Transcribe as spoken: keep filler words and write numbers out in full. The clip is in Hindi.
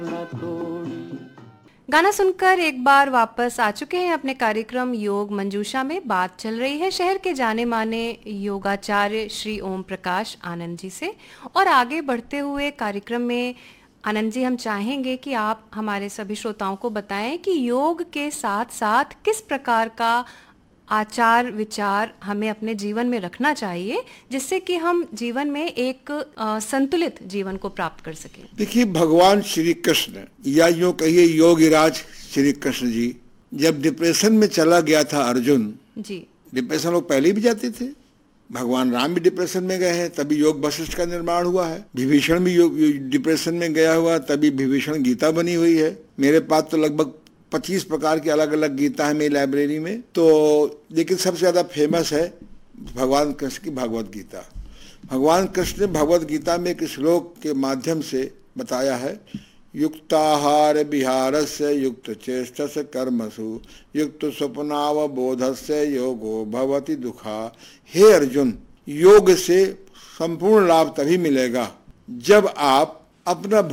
गाना सुनकर एक बार वापस आ चुके हैं अपने कार्यक्रम योग मंजूषा में। बात चल रही है शहर के जाने माने योगाचार्य श्री ओम प्रकाश आनंद जी से। और आगे बढ़ते हुए कार्यक्रम में आनंद जी, हम चाहेंगे कि आप हमारे सभी श्रोताओं को बताएं कि योग के साथ साथ किस प्रकार का आचार विचार हमें अपने जीवन में रखना चाहिए, जिससे कि हम जीवन में एक आ, संतुलित जीवन को प्राप्त कर सकें। देखिए, भगवान श्री कृष्ण या यूँ कहिए योगिराज श्री कृष्ण जी, जब डिप्रेशन में चला गया था अर्जुन जी, डिप्रेशन लोग पहले भी जाते थे, भगवान राम भी डिप्रेशन में गए हैं, तभी योग वशिष्ठ का निर्माण हुआ है। विभीषण भी डिप्रेशन में गया हुआ, तभी विभीषण गीता बनी हुई है। मेरे पास तो लगभग पच्चीस प्रकार की अलग अलग गीता है मेरी लाइब्रेरी में। तो लेकिन सबसे ज़्यादा फेमस है भगवान कृष्ण की भगवत गीता। भगवान कृष्ण ने भगवत गीता में एक श्लोक के माध्यम से बताया है, युक्ताहार विहारस्य युक्त चेष्टस्य कर्मसु युक्त स्वप्नावबोधस्य योगो भवति दुखा। हे अर्जुन, योग से संपूर्ण लाभ तभी मिलेगा जब आप अपना